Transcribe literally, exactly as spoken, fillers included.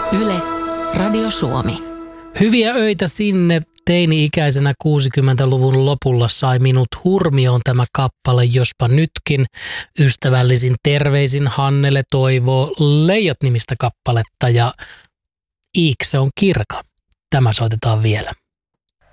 Yle, Radio Suomi. Hyviä öitä sinne. Teini-ikäisenä kuusikymmentäluvun lopulla sai minut hurmioon tämä kappale Jospa nytkin. Ystävällisin terveisin Hannele toivoo Leijat-nimistä kappaletta ja Iikse on kirka. Tämä soitetaan vielä.